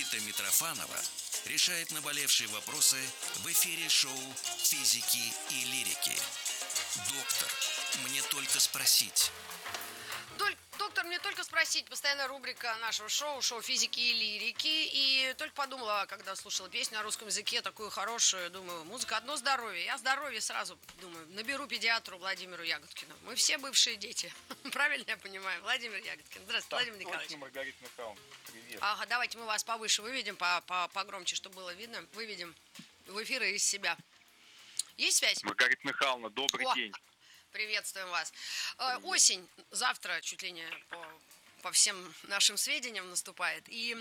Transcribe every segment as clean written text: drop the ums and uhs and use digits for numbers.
Рита Митрофанова решает наболевшие вопросы в эфире шоу «Физики и лирики». Доктор, мне только спросить. Доктор, мне только спросить, постоянная рубрика нашего шоу «Физики и лирики». И только подумала, когда слушала песню на русском языке, такую хорошую, думаю, музыка одно здоровье. Я здоровье сразу, думаю, наберу педиатру Владимиру Ягодкину. Мы все бывшие дети. Правильно я понимаю? Владимир Ягодкин. Здравствуйте, Владимир Николаевич. Точно, Маргарита Михайловна. Привет. Ага, давайте мы вас повыше выведем, погромче, чтобы было видно. Выведем в эфир из себя. Есть связь? Маргарита Михайловна, добрый день. Приветствуем вас. Осень завтра чуть ли не по всем нашим сведениям наступает. И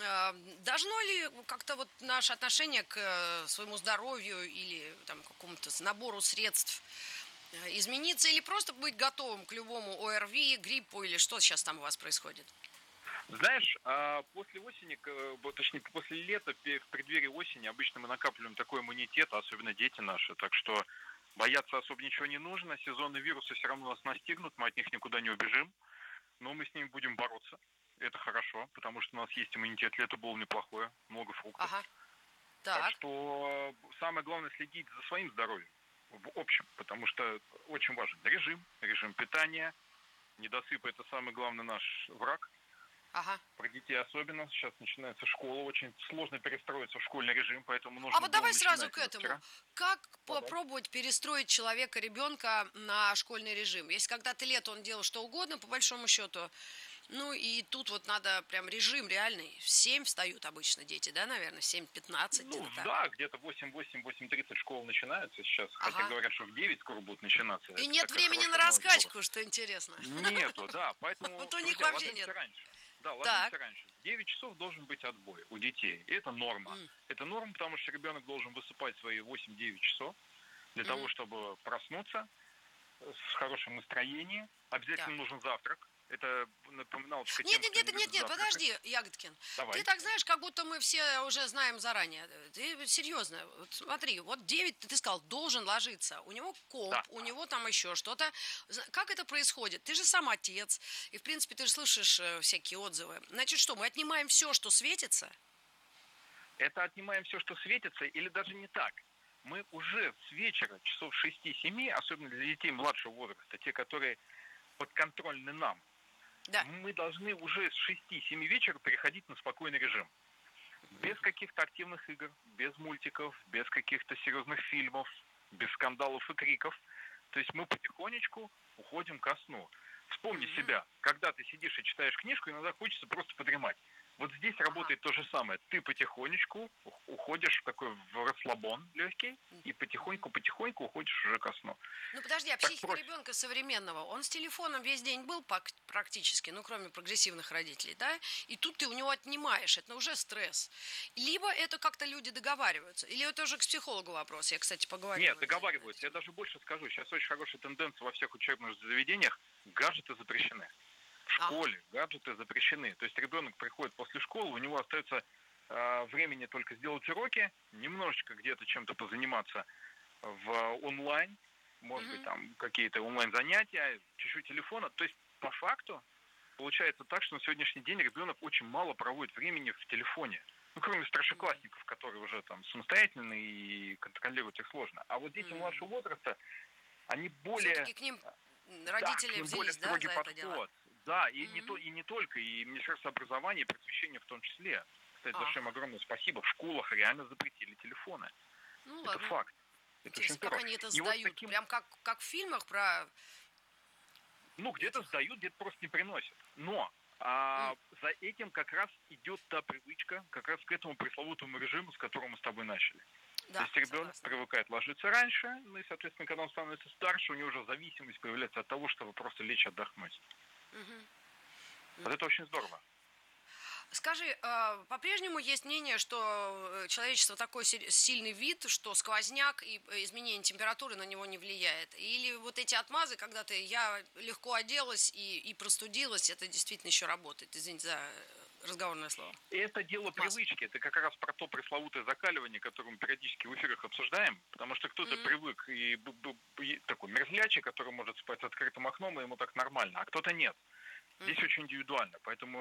должно ли как-то вот наше отношение к своему здоровью или там, какому-то набору средств измениться, или просто быть готовым к любому ОРВИ, гриппу, или что сейчас там у вас происходит? Знаешь, после осени, точнее, после лета, в преддверии осени обычно мы накапливаем такой иммунитет, особенно дети наши, так что бояться особо ничего не нужно. Сезонные вирусы все равно нас настигнут, мы от них никуда не убежим, но мы с ними будем бороться. Это хорошо, потому что у нас есть иммунитет. Лето было неплохое, много фруктов. Ага. Так что самое главное следить за своим здоровьем в общем, потому что очень важен режим питания. Недосып – это самый главный наш враг. Ага. Про детей особенно. Сейчас начинается школа. Очень сложно перестроиться в школьный режим, поэтому нужно... А вот давай сразу к этому. Вчера. Как попробовать перестроить человека, ребенка на школьный режим? Если когда-то лето он делал что угодно, по большому счету, ну и тут вот надо прям режим реальный. В 7 встают обычно дети, да, наверное, 7:15 где-то так. Да, где-то 8:30 школа начинается сейчас. Хотя говорят, что в 9 скоро будут начинаться. И нет времени на раскачку, что интересно. Нету, да. Поэтому вот у них вообще нет. Да, ложимся раньше. В 9 часов должен быть отбой у детей. И это норма. Это норма, потому что ребенок должен высыпать свои 8-9 часов для того, чтобы проснуться с хорошим настроением. Обязательно нужен завтрак. Это напоминалочка тем, Нет, подожди, Ягодкин. Давай. Ты так знаешь, как будто мы все уже знаем заранее. Ты серьезно, вот смотри, вот 9, ты сказал, должен ложиться. У него комп, у него там еще что-то. Как это происходит? Ты же сам отец, и в принципе ты же слышишь всякие отзывы. Значит что, мы отнимаем все, что светится? Это отнимаем все, что светится, или даже не так. Мы уже с вечера, часов 6-7, особенно для детей младшего возраста, те, которые подконтрольны нам, да. Мы должны уже с 6-7 вечера переходить на спокойный режим. Без каких-то активных игр, без мультиков, без каких-то серьезных фильмов, без скандалов и криков. То есть мы потихонечку уходим ко сну. Вспомни себя, когда ты сидишь и читаешь книжку, иногда хочется просто подремать. Вот здесь работает то же самое. Ты потихонечку уходишь в такой расслабон легкий и потихоньку уходишь уже ко сну. Ну подожди, а психика ребенка современного, он с телефоном весь день был практически, ну кроме прогрессивных родителей, да? И тут ты у него отнимаешь, это уже стресс. Либо это как-то люди договариваются, или это уже к психологу вопрос. Я, кстати, поговорю. Нет, договариваются. Я даже больше скажу. Сейчас очень хорошая тенденция во всех учебных заведениях. Гаджеты запрещены. В школе гаджеты запрещены. То есть ребенок приходит после школы, у него остается времени только сделать уроки, немножечко где-то чем-то позаниматься в онлайн, может быть, там какие-то онлайн-занятия, чуть-чуть телефона. То есть по факту получается так, что на сегодняшний день ребенок очень мало проводит времени в телефоне. Ну, кроме старшеклассников, которые уже там самостоятельны и контролировать их сложно. А вот дети младшего возраста, они более... Все-таки к ним родители взялись, да, за это дело? Да, и не только, и Министерство образования и просвещения в том числе. Кстати, за что им огромное спасибо. В школах реально запретили телефоны. Ну, это ладно. факт. Это очень как они это сдают? Вот таким... Прям как в фильмах про... Ну, где-то сдают, где-то просто не приносят. Но за этим как раз идет та привычка, как раз к этому пресловутому режиму, с которого мы с тобой начали. Да, то есть ребенок привыкает ложиться раньше, ну и, соответственно, когда он становится старше, у него уже зависимость появляется от того, чтобы просто лечь отдохнуть. Вот это очень здорово. Скажи, по-прежнему есть мнение, что человечество такой сильный вид, что сквозняк и изменение температуры на него не влияет? Или вот эти отмазы, когда я легко оделась и простудилась, это действительно еще работает? Извините за разговорное слово. Это дело привычки. Это как раз про то пресловутое закаливание, которое мы периодически в эфирах обсуждаем. Потому что кто-то привык и такой мерзлячий, который может спать с открытым окном, и ему так нормально, а кто-то нет. Здесь очень индивидуально. Поэтому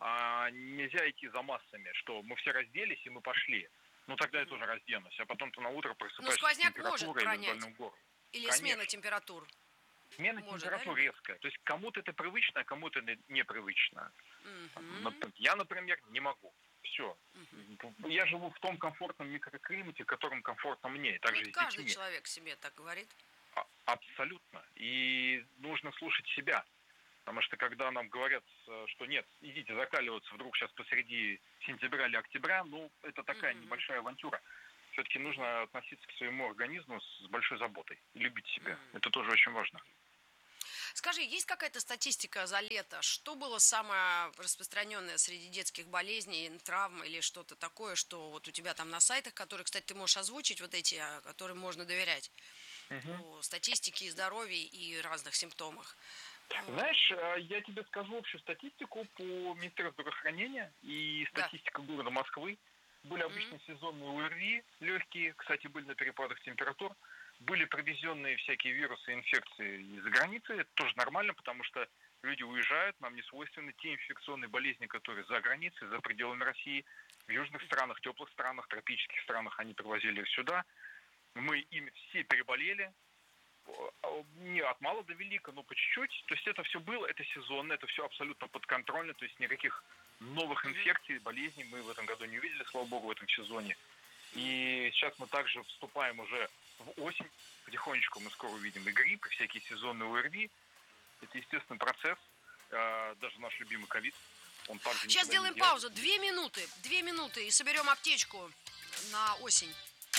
нельзя идти за массами, что мы все разделись и мы пошли. Ну, тогда я тоже разденусь, а потом ты на утро просыпаешься с температурой или с больным горлом. Или смена температур? Смена температур резкая. То есть кому-то это привычно, а кому-то это непривычно. Я, например, не могу. Все. Я живу в том комфортном микроклимате, в котором комфортно мне. Также Вот каждый человек себе так говорит. Абсолютно. И нужно слушать себя. Потому что когда нам говорят, что нет, идите закаливаться вдруг сейчас посреди сентября или октября, ну, это такая небольшая авантюра. Все-таки нужно относиться к своему организму с большой заботой. Любить себя. Это тоже очень важно. Скажи, есть какая-то статистика за лето? Что было самое распространенное среди детских болезней, травм или что-то такое, что вот у тебя там на сайтах, которые, кстати, ты можешь озвучить, вот эти, которым можно доверять, о статистике, здоровье и разных симптомах? Знаешь, я тебе скажу общую статистику по Министерству здравоохранения и статистика города Москвы. Были обычно сезонные ОРВИ, легкие, кстати, были на перепадах температур. Были привезенные всякие вирусы и инфекции из-за границы. Это тоже нормально, потому что люди уезжают, нам не свойственны те инфекционные болезни, которые за границей, за пределами России. В южных странах, теплых странах, тропических странах они привозили их сюда. Мы ими все переболели. Не от мала до велика, но по чуть-чуть. То есть это все было, это сезонно, это все абсолютно подконтрольно. То есть никаких новых инфекций, болезней мы в этом году не увидели, слава богу, в этом сезоне. И сейчас мы также вступаем уже в осень. Потихонечку мы скоро увидим и грипп, и всякие сезонные ОРВИ. Это естественный процесс. Даже наш любимый ковид. Он также сейчас сделаем паузу. 2 минуты и соберем аптечку на осень.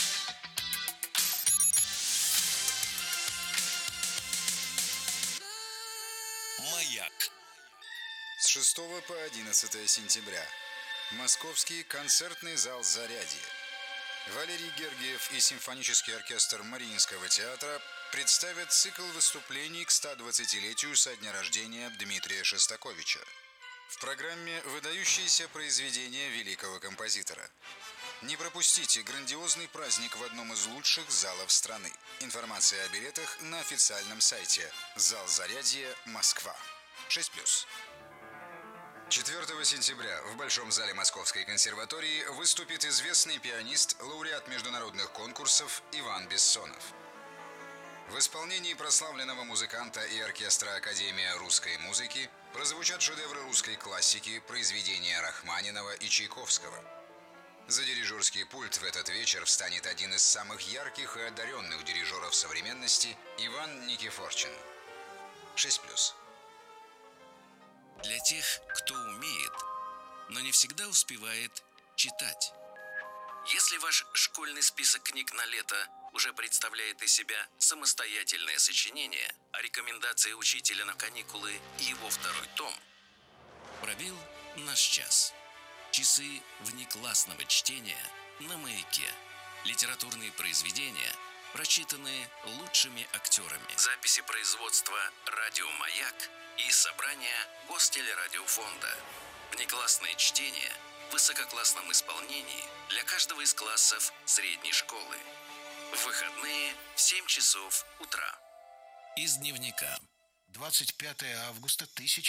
Маяк. С 6 по 11 сентября. Московский концертный зал «Зарядье». Валерий Гергиев и симфонический оркестр Мариинского театра представят цикл выступлений к 120-летию со дня рождения Дмитрия Шостаковича. В программе выдающиеся произведения великого композитора. Не пропустите грандиозный праздник в одном из лучших залов страны. Информация о билетах на официальном сайте. Зал «Зарядье», Москва. 6+. 4 сентября в Большом зале Московской консерватории выступит известный пианист, лауреат международных конкурсов Иван Бессонов. В исполнении прославленного музыканта и оркестра Академия русской музыки прозвучат шедевры русской классики, произведения Рахманинова и Чайковского. За дирижерский пульт в этот вечер встанет один из самых ярких и одаренных дирижеров современности Иван Никифорчин. 6+. Для тех, кто умеет, но не всегда успевает читать. Если ваш школьный список книг на лето уже представляет из себя самостоятельное сочинение, а рекомендации учителя на каникулы и его второй том, пробил наш час. Часы внеклассного чтения на Маяке. Литературные произведения, прочитанные лучшими актерами. Записи производства «Радио Маяк» и собрания Гостелерадиофонда. Внеклассное чтение в высококлассном исполнении для каждого из классов средней школы. В выходные в 7 часов утра. Из дневника. 25 августа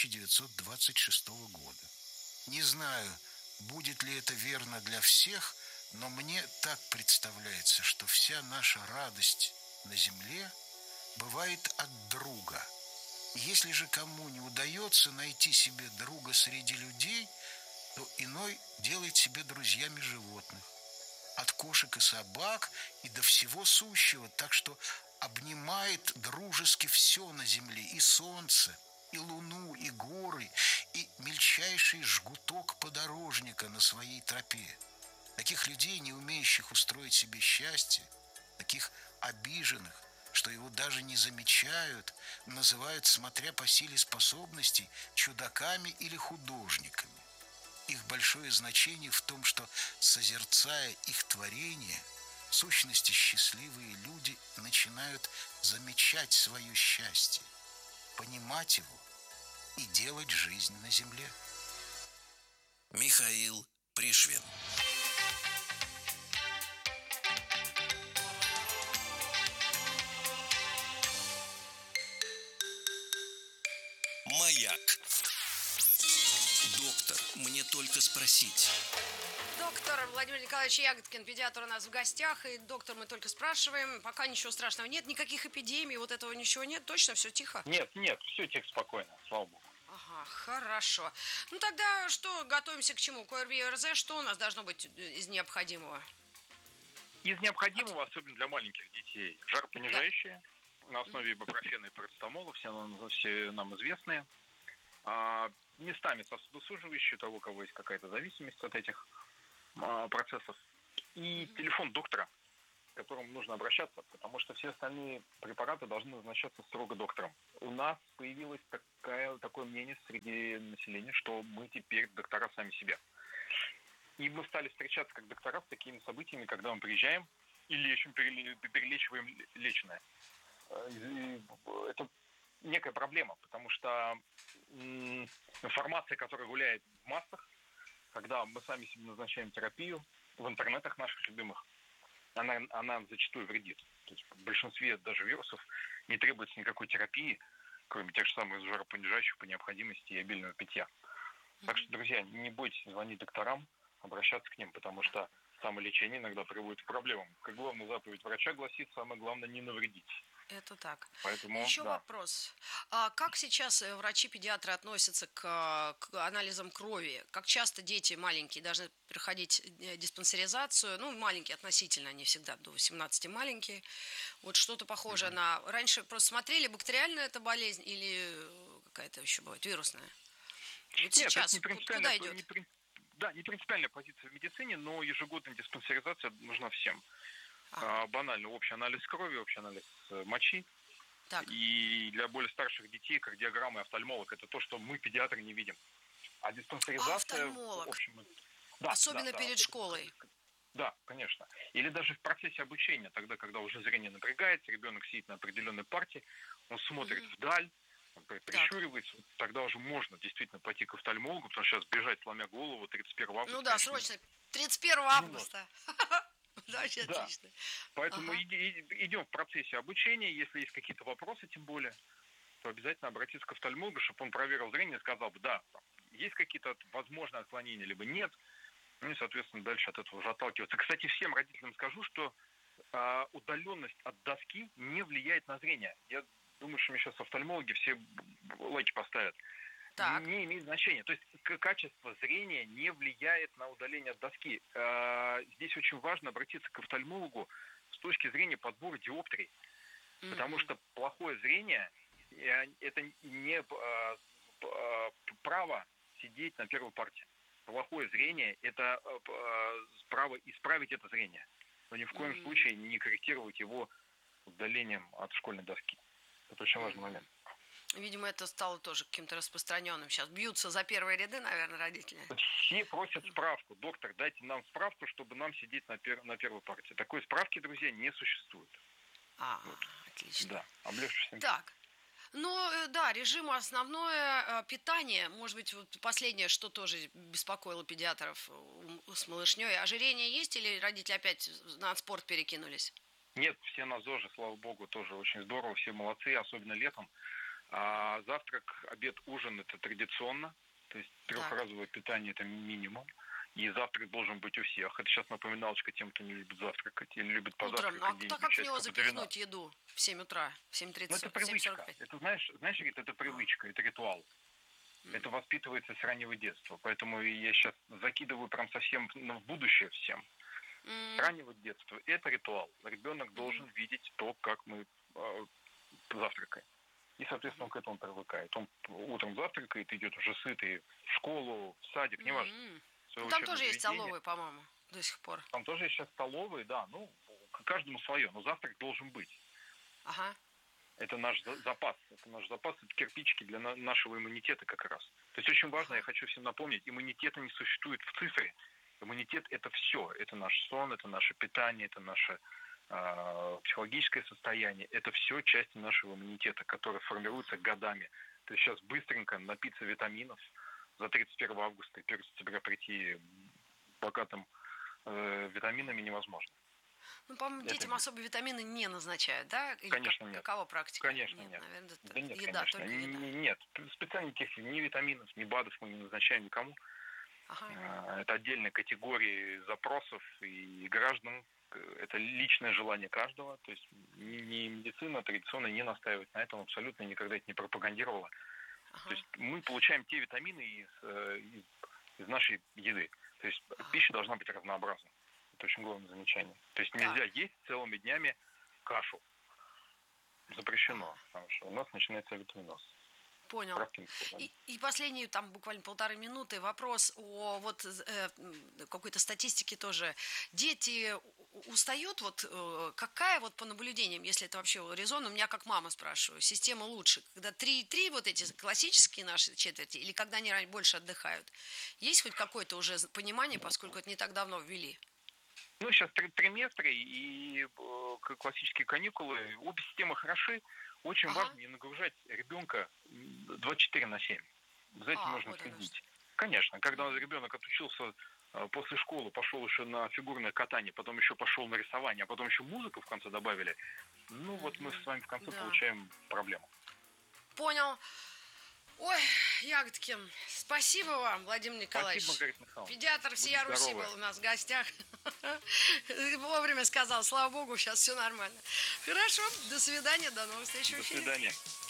1926 года. Не знаю, будет ли это верно для всех, но мне так представляется, что вся наша радость на земле бывает от друга. Если же кому не удается найти себе друга среди людей, то иной делает себе друзьями животных. От кошек и собак и до всего сущего, так что обнимает дружески все на земле, и солнце, и луну, и горы, и мельчайший жгуток подорожника на своей тропе. Таких людей, не умеющих устроить себе счастье, таких обиженных, что его даже не замечают, называют, смотря по силе способностей, чудаками или художниками. Их большое значение в том, что, созерцая их творение, в сущности счастливые люди начинают замечать свое счастье, понимать его и делать жизнь на земле. Михаил Пришвин. Маяк. Доктор, мне только спросить. Доктор Владимир Николаевич Ягодкин, педиатр у нас в гостях. И доктор, мы только спрашиваем, пока ничего страшного нет, никаких эпидемий, вот этого ничего нет, точно все тихо? Нет, все тихо, спокойно, слава богу. Ага, хорошо. Ну тогда что, готовимся к чему? К ОРВИ и ОРЗ, что у нас должно быть из необходимого? Из необходимого, особенно для маленьких детей, жаропонижающие, на основе ибупрофена и парацетамола, все нам известные. Местами сосудосуживающие, того, у кого есть какая-то зависимость от этих процессов. И телефон доктора, к которому нужно обращаться, потому что все остальные препараты должны назначаться строго доктором. У нас появилось такое мнение среди населения, что мы теперь доктора сами себя. И мы стали встречаться как доктора с такими событиями, когда мы приезжаем и лечим, перелечиваем леченое. Это некая проблема, потому что информация, которая гуляет в массах, когда мы сами себе назначаем терапию, в интернетах наших любимых, она зачастую вредит. То есть в большинстве даже вирусов не требуется никакой терапии, кроме тех же самых жаропонижающих по необходимости и обильного питья. Так что, друзья, не бойтесь звонить докторам, обращаться к ним, потому что самолечение иногда приводит к проблемам. Как главная заповедь врача гласит, самое главное не навредить. Это так. Поэтому, еще вопрос. А как сейчас врачи-педиатры относятся к анализам крови? Как часто дети маленькие должны проходить диспансеризацию? Ну, маленькие относительно, они всегда до 18 маленькие. Вот что-то похожее на... Раньше просто смотрели, бактериальная это болезнь или какая-то еще бывает, вирусная? Вот нет, сейчас это куда идет? Не принципиальная позиция в медицине, но ежегодная диспансеризация нужна всем. Банально общий анализ крови, общий анализ мочи. Так. И для более старших детей кардиограмма и офтальмолог – это то, что мы, педиатры, не видим. А диспансеризация… Офтальмолог. В общем, особенно перед школой. Да, конечно. Или даже в процессе обучения, тогда, когда уже зрение напрягается, ребенок сидит на определенной партии, он смотрит вдаль, прищуривается, тогда уже можно действительно пойти к офтальмологу, потому что сейчас бежать, сломя голову, 31 августа… Ну да, срочно. 31 августа. Вообще отлично. Поэтому идем в процессе обучения. Если есть какие-то вопросы, тем более, то обязательно обратиться к офтальмологу, чтобы он проверил зрение и сказал бы, да, есть какие-то возможные отклонения, либо нет. Ну и, соответственно, дальше от этого уже отталкиваться. Кстати, всем родителям скажу, что удаленность от доски не влияет на зрение. Я думаю, что мне сейчас офтальмологи все лайки поставят. Так. Не имеет значения. То есть качество зрения не влияет на удаление от доски. Здесь очень важно обратиться к офтальмологу с точки зрения подбора диоптрий. Потому что плохое зрение – это не право сидеть на первой парте. Плохое зрение – это право исправить это зрение. Но ни в коем случае не корректировать его удалением от школьной доски. Это очень важный момент. Видимо, это стало тоже каким-то распространенным. Сейчас бьются за первые ряды, наверное, родители. Все просят справку. Доктор, дайте нам справку, чтобы нам сидеть на первой партии. Такой справки, друзья, не существует. Отлично. Да, облегчившим. Так. Ну, да, режим основное, питание, может быть, вот последнее, что тоже беспокоило педиатров с малышней. Ожирение есть или родители опять на спорт перекинулись? Нет, все на ЗОЖе, слава богу, тоже очень здорово, все молодцы, особенно летом. Завтрак, обед, ужин – это традиционно, то есть трехразовое питание – это минимум. И завтрак должен быть у всех. Это сейчас напоминалочка тем, кто не любит завтракать или любит позавтракать. Утром. А как в него запихнуть еду в 7 утра, в 7:30, это привычка. 7:45? Это, знаешь, Рит, это привычка, это ритуал. Это воспитывается с раннего детства. Поэтому я сейчас закидываю прям совсем в будущее всем. С раннего детства. Это ритуал. Ребенок должен видеть то, как мы завтракаем. И, соответственно, он к этому привыкает. Он утром завтракает, идет уже сытый в школу, в садик, неважно. Там тоже есть столовые, по-моему, до сих пор. Там тоже есть сейчас столовые, да. Ну, каждому свое, но завтрак должен быть. Ага. Это наш запас. Это кирпичики для нашего иммунитета как раз. То есть очень важно, я хочу всем напомнить, иммунитета не существует в цифре. Иммунитет – это все. Это наш сон, это наше питание, это наше психологическое состояние. Это все части нашего иммунитета, которые формируются годами. То есть сейчас быстренько напиться витаминов, за 31 августа и 1 сентября прийти богатым витаминами невозможно. Ну, по-моему, детям особо витамины не назначают, да? Или конечно, нет. Какова практика? Конечно, нет. Наверное, это нет, еда, конечно. только еда. Нет. Специально никаких ни витаминов, ни БАДов мы не назначаем никому. Ага. Это отдельная категория запросов и граждан. Это личное желание каждого. То есть ни медицина традиционно не настаивает на этом, абсолютно никогда это не пропагандировала. Ага. То есть мы получаем те витамины из нашей еды. То есть пища должна быть разнообразна. Это очень главное замечание. То есть нельзя есть целыми днями кашу. Запрещено, потому что у нас начинается витаминоз. Понял. И последний, там буквально 1,5 минуты, вопрос о вот какой-то статистике тоже. Дети устают, вот какая вот по наблюдениям, если это вообще резон, у меня как мама спрашиваю, система лучше, когда 3,3 вот эти классические наши четверти, или когда они больше отдыхают? Есть хоть какое-то уже понимание, поскольку это не так давно ввели? Ну, сейчас триместры и классические каникулы, обе системы хороши. Очень важно не нагружать ребенка 24/7. За этим нужно следить. Конечно, когда ребенок отучился после школы, пошел еще на фигурное катание, потом еще пошел на рисование, а потом еще музыку в конце добавили, ну вот мы с вами в конце получаем проблему. Понял. Ой, ягодки, спасибо вам, Владимир Николаевич. Спасибо, Маргарита Михайловна. Педиатр всея Руси был у нас в гостях. Вовремя сказал, слава богу, сейчас все нормально. Хорошо, до свидания, до новых встреч в эфире. До свидания.